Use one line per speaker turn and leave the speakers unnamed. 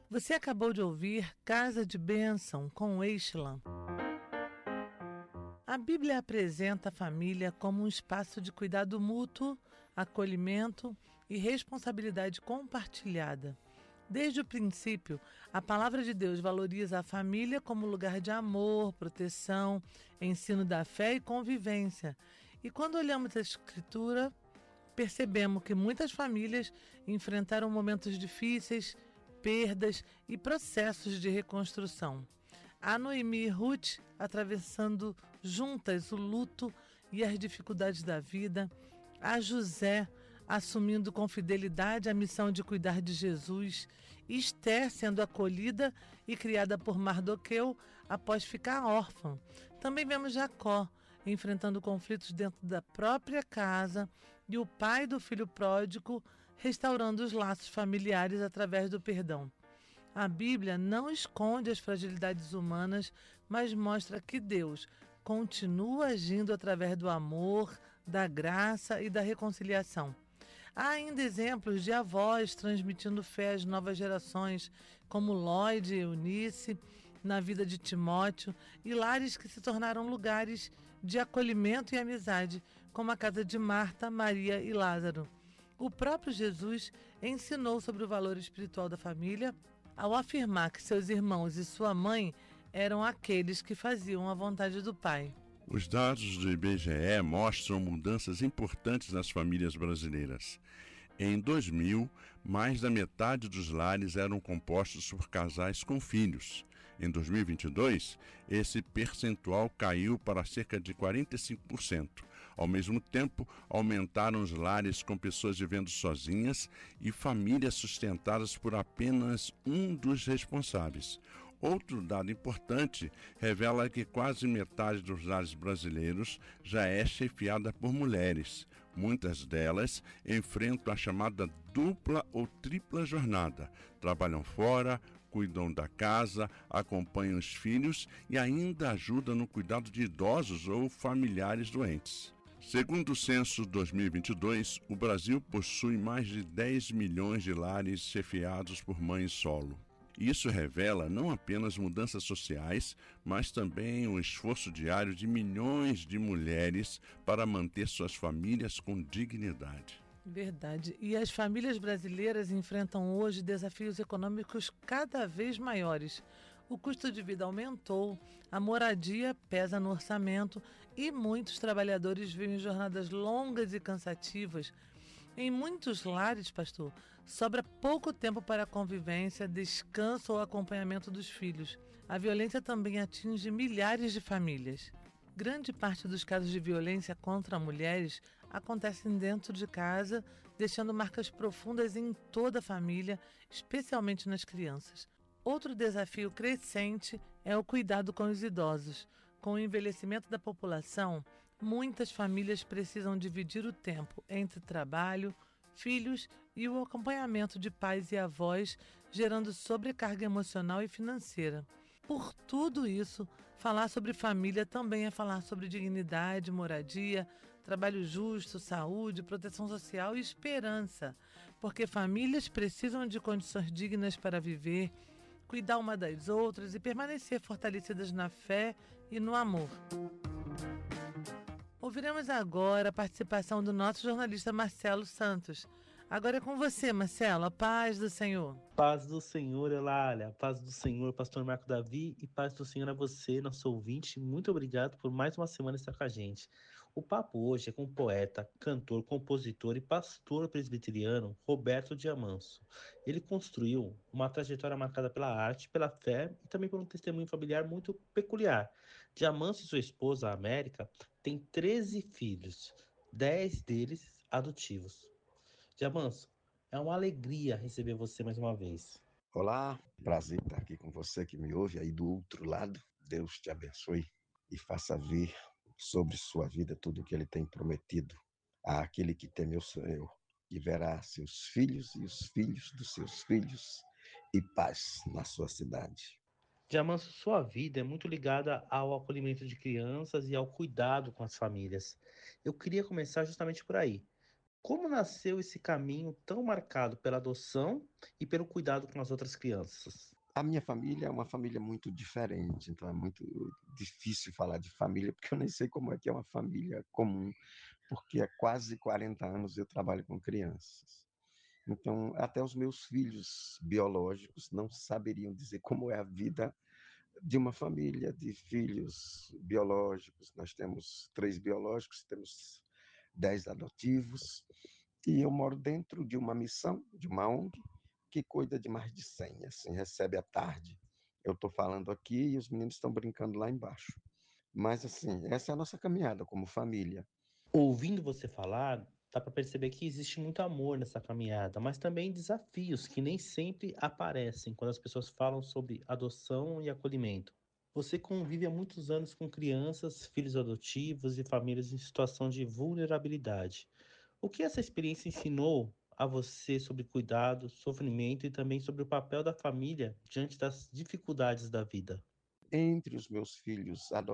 Você acabou de ouvir Casa de Bênção com Eishlan. A Bíblia apresenta a família como um espaço de cuidado mútuo, acolhimento e responsabilidade compartilhada. Desde o princípio, a palavra de Deus valoriza a família como lugar de amor, proteção, ensino da fé e convivência. E quando olhamos a Escritura, percebemos que muitas famílias enfrentaram momentos difíceis, perdas e processos de reconstrução. A Noemi e Ruth atravessando juntas o luto e as dificuldades da vida. A José assumindo com fidelidade a missão de cuidar de Jesus. Esther sendo acolhida e criada por Mardoqueu após ficar órfã. Também vemos Jacó enfrentando conflitos dentro da própria casa e o pai do filho pródigo restaurando os laços familiares através do perdão. A Bíblia não esconde as fragilidades humanas, mas mostra que Deus continua agindo através do amor, da graça e da reconciliação. Há ainda exemplos de avós transmitindo fé às novas gerações, como Lloyd e Eunice, na vida de Timóteo, e lares que se tornaram lugares de acolhimento e amizade, como a casa de Marta, Maria e Lázaro. O próprio Jesus ensinou sobre o valor espiritual da família, ao afirmar que seus irmãos e sua mãe eram aqueles que faziam a vontade do Pai.
Os dados do IBGE mostram mudanças importantes nas famílias brasileiras. Em 2000, mais da metade dos lares eram compostos por casais com filhos. Em 2022, esse percentual caiu para cerca de 45%. Ao mesmo tempo, aumentaram os lares com pessoas vivendo sozinhas e famílias sustentadas por apenas um dos responsáveis. Outro dado importante revela que quase metade dos lares brasileiros já é chefiada por mulheres. Muitas delas enfrentam a chamada dupla ou tripla jornada. Trabalham fora, cuidam da casa, acompanham os filhos e ainda ajudam no cuidado de idosos ou familiares doentes. Segundo o censo 2022, o Brasil possui mais de 10 milhões de lares chefiados por mães solo. Isso revela não apenas mudanças sociais, mas também o esforço diário de milhões de mulheres para manter suas famílias com dignidade.
Verdade. E as famílias brasileiras enfrentam hoje desafios econômicos cada vez maiores. O custo de vida aumentou, a moradia pesa no orçamento e muitos trabalhadores vivem jornadas longas e cansativas. Em muitos lares, pastor, sobra pouco tempo para a convivência, descanso ou acompanhamento dos filhos. A violência também atinge milhares de famílias. Grande parte dos casos de violência contra mulheres acontecem dentro de casa, deixando marcas profundas em toda a família, especialmente nas crianças. Outro desafio crescente é o cuidado com os idosos. Com o envelhecimento da população, muitas famílias precisam dividir o tempo entre trabalho, filhos e o acompanhamento de pais e avós, gerando sobrecarga emocional e financeira. Por tudo isso, falar sobre família também é falar sobre dignidade, moradia, trabalho justo, saúde, proteção social e esperança, porque famílias precisam de condições dignas para viver, cuidar uma das outras e permanecer fortalecidas na fé e no amor. Ouviremos agora a participação do nosso jornalista Marcelo Santos. Agora é com você, Marcelo, a paz do Senhor.
Paz do Senhor, Eulália, paz do Senhor, pastor Marco Davi, e paz do Senhor a você, nosso ouvinte. Muito obrigado por mais uma semana estar com a gente. O papo hoje é com o poeta, cantor, compositor e pastor presbiteriano Roberto Diamanso. Ele construiu uma trajetória marcada pela arte, pela fé e também por um testemunho familiar muito peculiar. Diamanso e sua esposa, a América, têm 13 filhos, 10 deles adotivos. Diamanso, é uma alegria receber você mais uma vez.
Olá, prazer estar aqui com você que me ouve aí do outro lado. Deus te abençoe e faça ver sobre sua vida tudo o que Ele tem prometido àquele que teme o Senhor, e verá seus filhos e os filhos dos seus filhos e paz na sua cidade.
Diamanso, sua vida é muito ligada ao acolhimento de crianças e ao cuidado com as famílias. Eu queria começar justamente por aí. Como nasceu esse caminho tão marcado pela adoção e pelo cuidado com as outras crianças?
A minha família é uma família muito diferente, então é muito difícil falar de família, porque eu nem sei como é que é uma família comum, porque há quase 40 anos eu trabalho com crianças. Então, até os meus filhos biológicos não saberiam dizer como é a vida de uma família de filhos biológicos. Nós temos 3 biológicos, temos 10 adotivos, e eu moro dentro de uma missão, de uma ONG, que cuida de mais de 100, assim, recebe à tarde. Eu estou falando aqui e os meninos estão brincando lá embaixo. Mas, assim, essa é a nossa caminhada como família.
Ouvindo você falar, dá para perceber que existe muito amor nessa caminhada, mas também desafios que nem sempre aparecem quando as pessoas falam sobre adoção e acolhimento. Você convive há muitos anos com crianças, filhos adotivos e famílias em situação de vulnerabilidade. O que essa experiência ensinou a você sobre cuidado, sofrimento e também sobre o papel da família diante das dificuldades da vida?
Entre os meus filhos